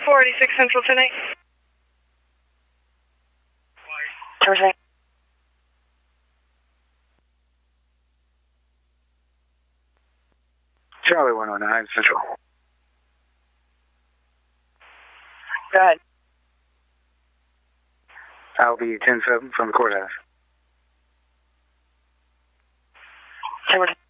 486 Central tonight. Charlie 109 Central. Go ahead. I'll be 10-7 from the courthouse.